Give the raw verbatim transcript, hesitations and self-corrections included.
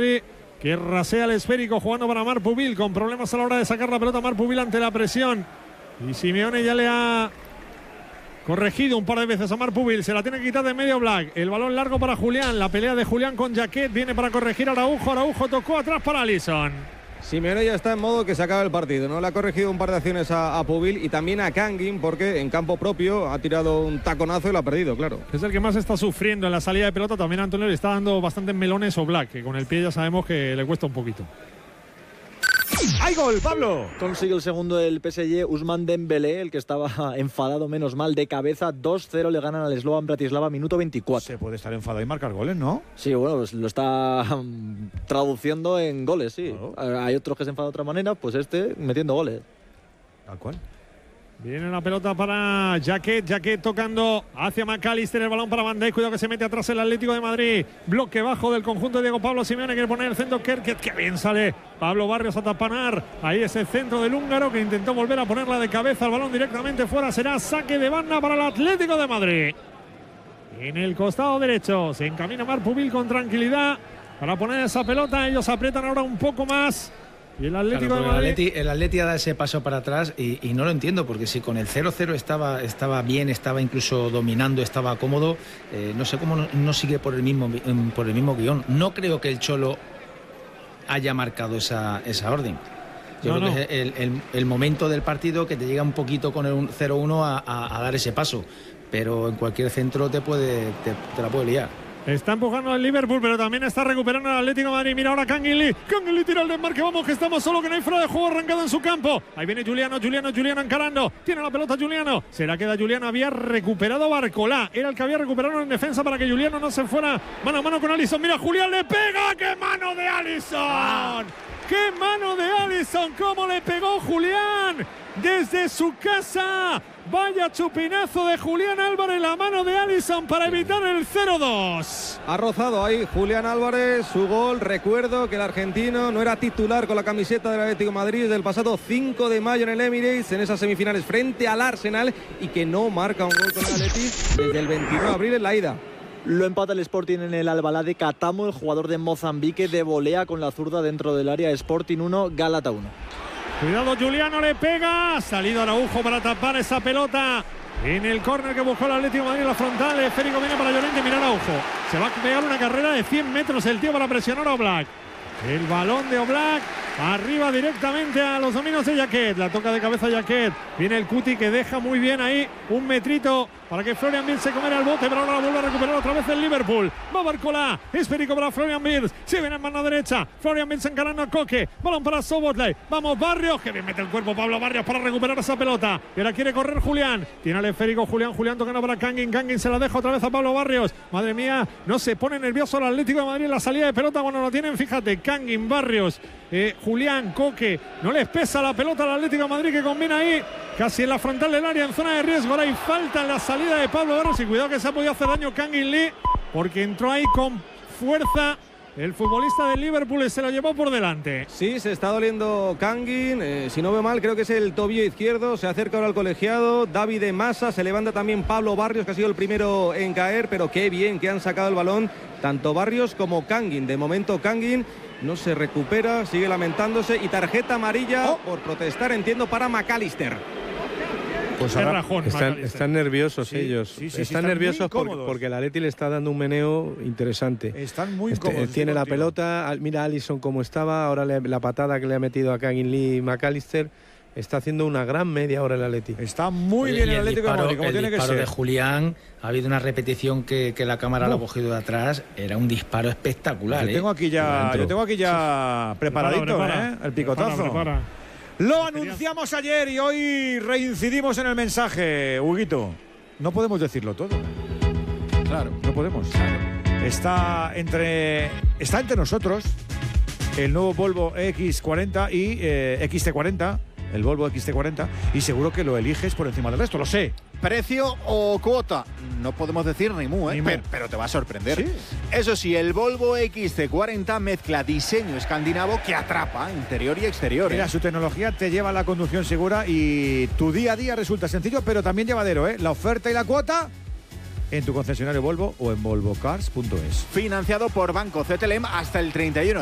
Madrid, que rasea el esférico jugando para Marc Pubil, con problemas a la hora de sacar la pelota Marc Pubil ante la presión. Y Simeone ya le ha corregido un par de veces a Marc Pubil, se la tiene que quitar de medio Black. El balón largo para Julián, la pelea de Julián con Jacquet, viene para corregir a Araujo, Araujo tocó atrás para Alisson. Simeone ya está en modo que se acaba el partido, ¿no? Le ha corregido un par de acciones a, a Pubil y también a Kangin, porque en campo propio ha tirado un taconazo y lo ha perdido, claro. Es el que más está sufriendo en la salida de pelota. También Antonio le está dando bastantes melones o Black, que con el pie ya sabemos que le cuesta un poquito. ¡Hay gol, Pablo! Consigue el segundo del P S G, Ousmane Dembélé, el que estaba enfadado, menos mal, de cabeza. dos cero le ganan al Slovan Bratislava, minuto veinticuatro. Se puede estar enfadado y marcar goles, ¿no? Sí, bueno, pues lo está um, traduciendo en goles, sí. Claro. Hay otros que se enfadan de otra manera, pues este metiendo goles. Tal cual. Viene la pelota para Jacquet, Jacquet tocando hacia McAllister, el balón para Van Dijk, cuidado que se mete atrás el Atlético de Madrid, bloque bajo del conjunto de Diego Pablo Simeone, quiere poner el centro Kerket, que bien sale Pablo Barrios a tapanar, ahí ese centro del húngaro que intentó volver a ponerla de cabeza, el balón directamente fuera, será saque de banda para el Atlético de Madrid. En el costado derecho se encamina Marc Pubil con tranquilidad para poner esa pelota, ellos aprietan ahora un poco más. Y el Atlético claro, de Madrid. El Atleti, el Atleti da ese paso para atrás y, y no lo entiendo, porque si con el cero cero estaba, estaba bien, estaba incluso dominando, estaba cómodo, eh, no sé cómo no, no sigue por el mismo por el mismo guión. No creo que el Cholo haya marcado esa, esa orden. Yo no, creo no. que es el, el, el momento del partido que te llega un poquito con el cero uno a, a, a dar ese paso, pero en cualquier centro te, puede, te, te la puede liar. Está empujando el Liverpool, pero también está recuperando el Atlético de Madrid. Mira ahora Kangin Lee. Kangin Lee tira el desmarque. Vamos, que estamos solo, que no hay fuera de juego arrancado en su campo. Ahí viene Juliano, Juliano, Juliano encarando. Tiene la pelota Juliano. Será que da Juliano. Había recuperado Barcolá. Era el que había recuperado en defensa para que Juliano no se fuera mano a mano con Alisson. Mira, Julián le pega. ¡Qué mano de Alisson! Ah. ¡Qué mano de Alisson! ¿Cómo le pegó Julián? Desde su casa. Vaya chupinazo de Julián Álvarez, la mano de Alisson para evitar el cero dos. Ha rozado ahí Julián Álvarez su gol. Recuerdo que el argentino no era titular con la camiseta del Atlético de Madrid desde el pasado cinco de mayo en el Emirates, en esas semifinales frente al Arsenal, y que no marca un gol con el Atlético desde el veintinueve de abril en la ida. Lo empata el Sporting en el Albalá de Catamo. El jugador de Mozambique de volea con la zurda dentro del área. Sporting uno, Gálata uno. Cuidado, Juliano le pega. Ha salido Araujo para tapar esa pelota. En el córner que buscó el Atlético de Madrid, la frontal, el esférico viene para Llorente. Mira Araujo. Se va a pegar una carrera de cien metros el tío para presionar a Oblak. El balón de Oblak. Arriba directamente a los dominios de Jacquet. La toca de cabeza Jacquet. Viene el Cuti que deja muy bien ahí un metrito para que Florian Wirtz se comiera el bote, pero ahora la vuelve a recuperar otra vez el Liverpool. Va Barcolá, esférico para Florian Wirtz. Se viene en mano derecha. Florian Wirtz encarando a Koke. Balón para Szoboszlai. Vamos Barrios, que bien mete el cuerpo Pablo Barrios para recuperar esa pelota. Y ahora quiere correr Julián. Tiene el esférico Julián. Julián tocando para Kangin. Kangin se la deja otra vez a Pablo Barrios. Madre mía, no se pone nervioso el Atlético de Madrid en la salida de pelota cuando lo tienen. Fíjate, Kangin, Barrios, eh, Julián, Koke. No les pesa la pelota al Atlético de Madrid, que combina ahí casi en la frontal del área, en zona de riesgo. Ahora hay falta en la salida de Pablo Barrios, y cuidado que se ha podido hacer daño Kangin Lee, porque entró ahí con fuerza el futbolista del Liverpool y se lo llevó por delante. Sí, se está doliendo Kangin, eh, si no veo mal creo que es el tobillo izquierdo. Se acerca ahora al colegiado David de Massa, se levanta también Pablo Barrios, que ha sido el primero en caer, pero qué bien que han sacado el balón tanto Barrios como Kangin. De momento Kangin no se recupera, sigue lamentándose, y tarjeta amarilla oh. por protestar, entiendo, para McAllister. Pues ahora están, están nerviosos sí, ellos. Sí, sí, están, sí, están nerviosos porque, porque el Atleti le está dando un meneo interesante. Están muy este, cómodos. Tiene la tío. pelota, mira a Alisson cómo estaba, ahora le, la patada que le ha metido a Kangin Lee y McAllister. Está haciendo una gran media hora el Atleti. Está muy bien el, el Atlético disparo, de Madrid, como el tiene que ser. El disparo de Julián, ha habido una repetición que, que la cámara no. lo ha cogido de atrás. Era un disparo espectacular. Yo tengo aquí ya, yo tengo aquí ya preparadito, prepara, prepara. ¿eh? El picotazo. Prepara, prepara. Lo anunciamos ayer y hoy reincidimos en el mensaje, Huguito. No podemos decirlo todo. Claro, no podemos. Está entre, está entre nosotros el nuevo Volvo X cuarenta y eh, X T cuarenta, el Volvo X T cuarenta, y seguro que lo eliges por encima del resto, lo sé. ¿Precio o cuota? No podemos decir ni mu, ¿eh? Ni mu. Pero, pero te va a sorprender. ¿Sí? Eso sí, el Volvo X C cuarenta mezcla diseño escandinavo que atrapa interior y exterior. Mira, ¿eh? su tecnología te lleva a la conducción segura y tu día a día resulta sencillo, pero también llevadero, ¿eh? La oferta y la cuota en tu concesionario Volvo o en volvo cars punto es. Financiado por Banco C T L M hasta el treinta y uno